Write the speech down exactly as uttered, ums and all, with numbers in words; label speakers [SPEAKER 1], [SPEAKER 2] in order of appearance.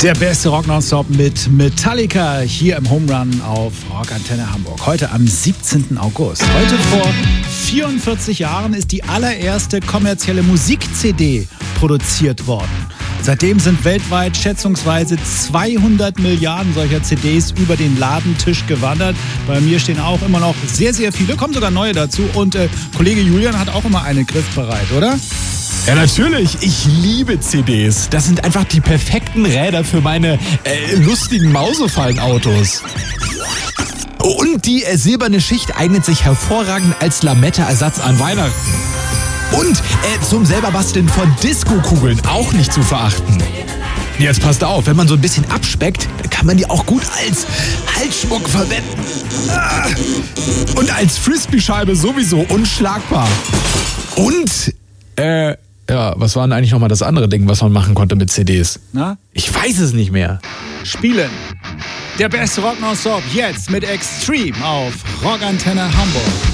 [SPEAKER 1] Der beste Rock Nonstop mit Metallica hier im Home Run auf Rockantenne Hamburg. Heute am siebzehnten August. Heute vor vierundvierzig Jahren ist die allererste kommerzielle Musik-C D produziert worden. Seitdem sind weltweit schätzungsweise zweihundert Milliarden solcher C Ds über den Ladentisch gewandert. Bei mir stehen auch immer noch sehr, sehr viele, kommen sogar neue dazu. Und äh, Kollege Julian hat auch immer einen griffbereit, oder?
[SPEAKER 2] Ja, natürlich. Ich liebe C Ds. Das sind einfach die perfekten Räder für meine äh, lustigen Mausefallen-Autos. Und die äh, silberne Schicht eignet sich hervorragend als Lametta-Ersatz an Weihnachten. Und äh, zum selberbasteln von Disco-Kugeln auch nicht zu verachten. Jetzt passt auf, wenn man so ein bisschen abspeckt, dann kann man die auch gut als Halsschmuck verwenden. Und als Frisbee-Scheibe sowieso unschlagbar. Und, äh, ja, was war denn eigentlich nochmal das andere Ding, was man machen konnte mit C Ds?
[SPEAKER 1] Na?
[SPEAKER 2] Ich weiß es nicht mehr.
[SPEAKER 1] Spielen. Der beste Rock Nonstop jetzt mit Extreme auf Rockantenne Hamburg.